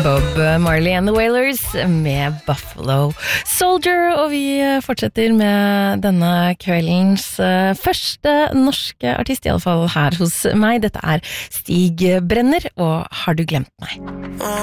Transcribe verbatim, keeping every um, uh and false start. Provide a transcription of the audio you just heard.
Bob Marley and the Wailers med Buffalo Soldier, og vi fortsetter med denne kveldens første norske artist, i alle fall her hos meg. Dette er Stig Brenner, og Har du glemt meg?